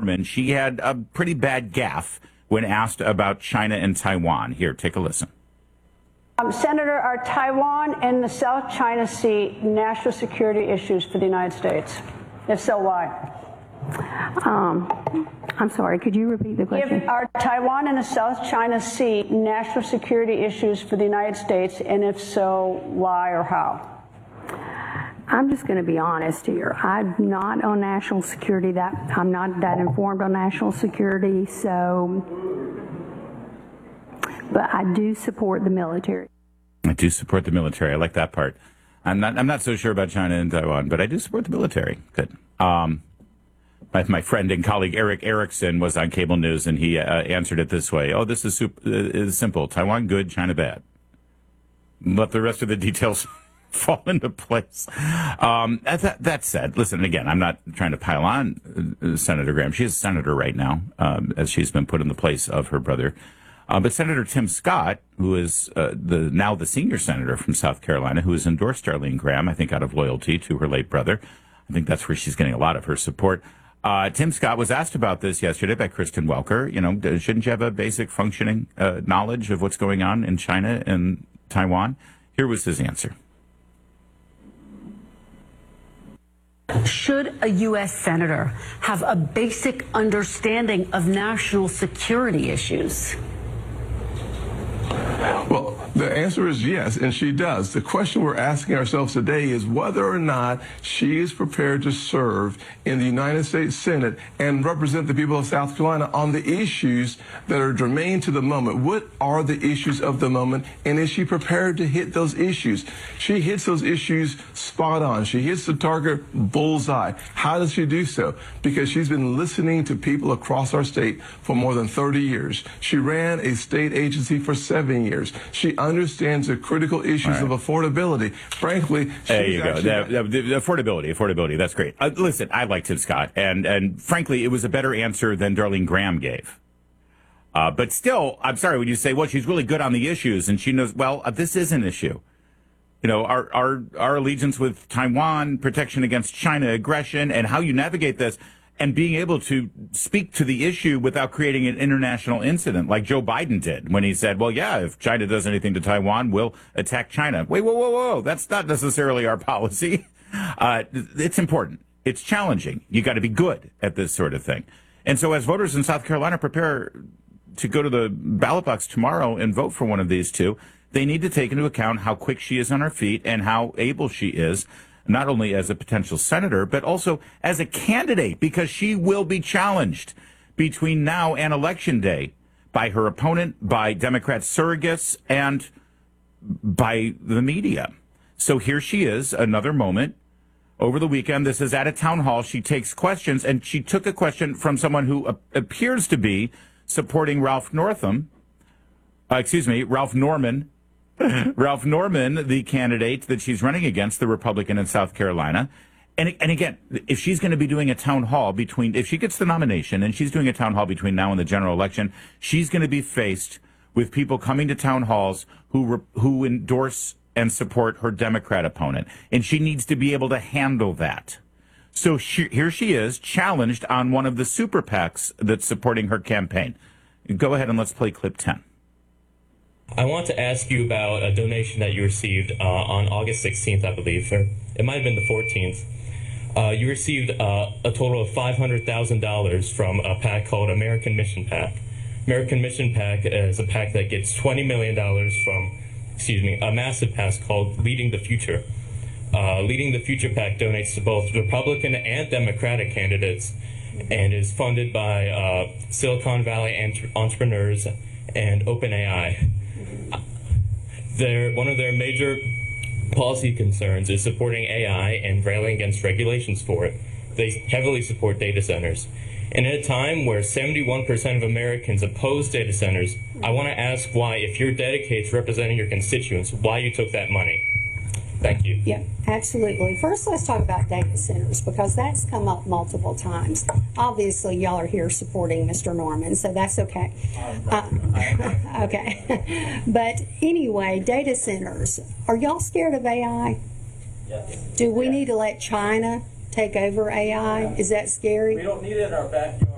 Norman, she had a pretty bad gaffe when asked about China and Taiwan. Here, take a listen. Senator, are Taiwan and the South China Sea national security issues for the United States? If so, why? I'm sorry, could you repeat the question? Are Taiwan and the South China Sea national security issues for the United States, and if so, why or how? I'm just going to be honest here. I'm not on national security. I'm not that informed on national security, but I do support the military. I do support the military. I like that part. I'm not so sure about China and Taiwan, but I do support the military. Good. My friend and colleague Eric Erickson was on cable news, and he answered it this way. Oh, this is simple. Taiwan good, China bad. Let the rest of the details fall into place. That said, listen, again, I'm not trying to pile on Senator Graham. She is a senator right now, as she's been put in the place of her brother. But Senator Tim Scott, who is now the senior senator from South Carolina, who has endorsed Darlene Graham, I think out of loyalty to her late brother. I think that's where she's getting a lot of her support. Tim Scott was asked about this yesterday by Kristen Welker. You know, shouldn't you have a basic functioning knowledge of what's going on in China and Taiwan? Here was his answer. Should a U.S. senator have a basic understanding of national security issues? Well, the answer is yes, and she does. The question we're asking ourselves today is whether or not she is prepared to serve in the United States Senate and represent the people of South Carolina on the issues that are germane to the moment. What are the issues of the moment, and is she prepared to hit those issues? She hits those issues spot on. She hits the target bullseye. How does she do so? Because she's been listening to people across our state for more than 30 years. She ran a state agency for 7 years. She understands the critical issues of affordability. Frankly, there you go. The affordability. That's great. Listen, I like Tim Scott, and frankly, it was a better answer than Darlene Graham gave. But still, I'm sorry when you say, well, she's really good on the issues, and she knows. Well, this is an issue. You know, our allegiance with Taiwan, protection against China aggression, and how you navigate this. And being able to speak to the issue without creating an international incident like Joe Biden did when he said, well, yeah, if China does anything to Taiwan, we'll attack China. Wait, whoa. That's not necessarily our policy. It's important. It's challenging. You got to be good at this sort of thing. And so as voters in South Carolina prepare to go to the ballot box tomorrow and vote for one of these two, they need to take into account how quick she is on her feet and how able she is, not only as a potential senator, but also as a candidate, because she will be challenged between now and Election Day by her opponent, by Democrat surrogates, and by the media. So here she is, another moment. Over the weekend, this is at a town hall. She takes questions, and she took a question from someone who appears to be supporting Ralph Norman, Ralph Norman, the candidate that she's running against, the Republican in South Carolina. And again, if she's going to be doing a town hall if she gets the nomination and she's doing a town hall between now and the general election, she's going to be faced with people coming to town halls who endorse and support her Democrat opponent. And she needs to be able to handle that. So here she is, challenged on one of the super PACs that's supporting her campaign. Go ahead and let's play clip 10. I want to ask you about a donation that you received on August 16th, I believe, or it might have been the 14th. You received a total of $500,000 from a PAC called American Mission PAC. American Mission PAC is a PAC that gets $20 million from, a massive PAC called Leading the Future. Leading the Future PAC donates to both Republican and Democratic candidates and is funded by Silicon Valley entrepreneurs and OpenAI. One of their major policy concerns is supporting AI and railing against regulations for it. They heavily support data centers. And at a time where 71% of Americans oppose data centers, I want to ask why, if you're dedicated to representing your constituents, why you took that money. Thank you. Yeah, absolutely. First, let's talk about data centers, because that's come up multiple times. Obviously, y'all are here supporting Mr. Norman, so that's okay. Okay. But anyway, data centers. Are y'all scared of AI? Do we need to let China take over AI? Is that scary? We don't need it in our backyard.